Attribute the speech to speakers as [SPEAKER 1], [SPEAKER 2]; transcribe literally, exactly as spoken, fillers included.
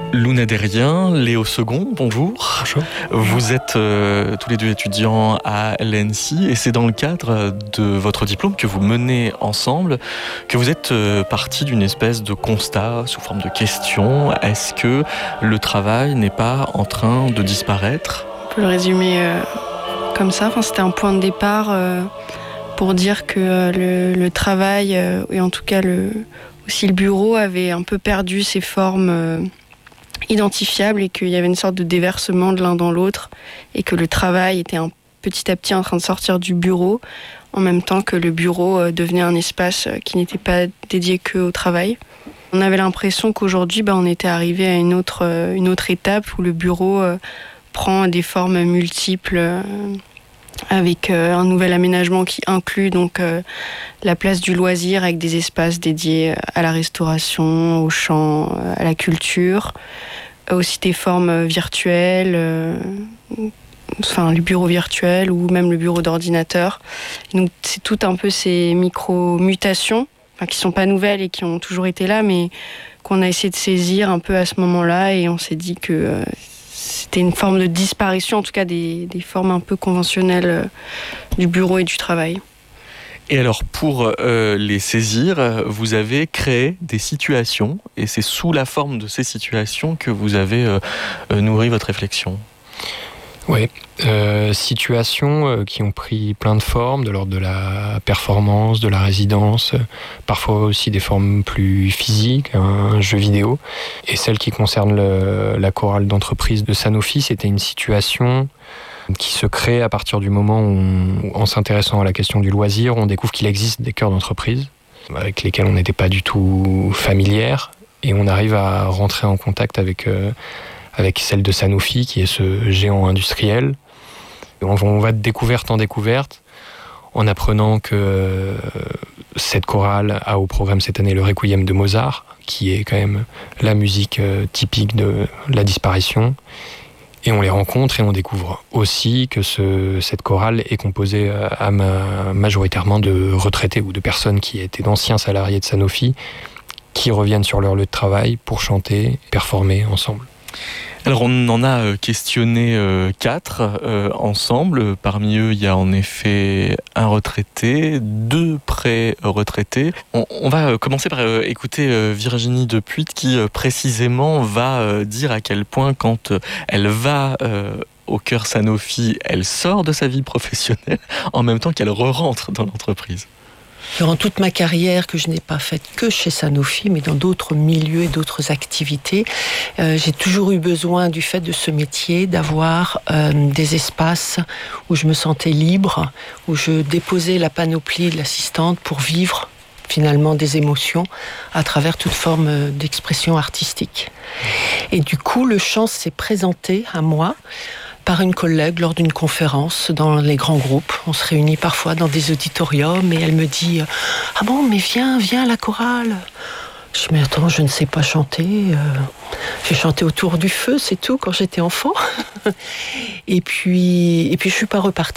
[SPEAKER 1] Luna Derrien, Léo Second, bonjour.
[SPEAKER 2] Bonjour.
[SPEAKER 1] Vous êtes euh, tous les deux étudiants à l'E N S I et c'est dans le cadre de votre diplôme que vous menez ensemble que vous êtes euh, partis d'une espèce de constat sous forme de question. Est-ce que le travail n'est pas en train de disparaître ?
[SPEAKER 3] On peut le résumer euh, comme ça. Enfin, c'était un point de départ euh, pour dire que euh, le, le travail, euh, et en tout cas le, aussi le bureau, avait un peu perdu ses formes euh, identifiable et qu'il y avait une sorte de déversement de l'un dans l'autre et que le travail était un, petit à petit en train de sortir du bureau en même temps que le bureau euh, devenait un espace euh, qui n'était pas dédié qu'au travail. On avait l'impression qu'aujourd'hui bah, on était arrivé à une autre, euh, une autre étape où le bureau euh, prend des formes multiples euh, avec euh, un nouvel aménagement qui inclut donc euh, la place du loisir avec des espaces dédiés à la restauration, au chant, à la culture, aussi des formes virtuelles, euh, enfin le bureau virtuel ou même le bureau d'ordinateur. Donc c'est tout un peu ces micro-mutations, enfin, qui sont pas nouvelles et qui ont toujours été là, mais qu'on a essayé de saisir un peu à ce moment-là et on s'est dit que euh, c'était une forme de disparition, en tout cas des, des formes un peu conventionnelles euh, du bureau et du travail.
[SPEAKER 1] Et alors, pour euh, les saisir, vous avez créé des situations, et c'est sous la forme de ces situations que vous avez euh, euh, nourri votre réflexion.
[SPEAKER 2] Oui, euh, situations euh, qui ont pris plein de formes, de l'ordre de la performance, de la résidence, euh, parfois aussi des formes plus physiques, un jeu vidéo. Et celle qui concerne le, la chorale d'entreprise de Sanofi, c'était une situation qui se crée à partir du moment où, en s'intéressant à la question du loisir, on découvre qu'il existe des chœurs d'entreprise avec lesquels on n'était pas du tout familière, et on arrive à rentrer en contact avec... Euh, avec celle de Sanofi, qui est ce géant industriel. On va de découverte en découverte, en apprenant que euh, cette chorale a au programme cette année le Requiem de Mozart, qui est quand même la musique euh, typique de la disparition. Et on les rencontre et on découvre aussi que ce, cette chorale est composée à ma, majoritairement de retraités ou de personnes qui étaient d'anciens salariés de Sanofi, qui reviennent sur leur lieu de travail pour chanter, performer ensemble.
[SPEAKER 1] Alors on en a questionné euh, quatre euh, ensemble. Parmi eux, il y a en effet un retraité, deux pré-retraités. On, on va commencer par euh, écouter euh, Virginie Depuit qui euh, précisément va euh, dire à quel point quand euh, elle va euh, au cœur Sanofi, elle sort de sa vie professionnelle en même temps qu'elle re-rentre dans l'entreprise.
[SPEAKER 4] Durant toute ma carrière, que je n'ai pas faite que chez Sanofi, mais dans d'autres milieux et d'autres activités, euh, j'ai toujours eu besoin du fait de ce métier d'avoir euh, des espaces où je me sentais libre, où je déposais la panoplie de l'assistante pour vivre finalement des émotions à travers toute forme d'expression artistique. Et du coup, le chant s'est présenté à moi par une collègue lors d'une conférence dans les grands groupes. On se réunit parfois dans des auditoriums et elle me dit « Ah bon, mais viens, viens à la chorale !» Je dis « Mais attends, je ne sais pas chanter. Euh, j'ai chanté autour du feu, c'est tout, quand j'étais enfant. » Et puis, et puis je ne suis pas repartie.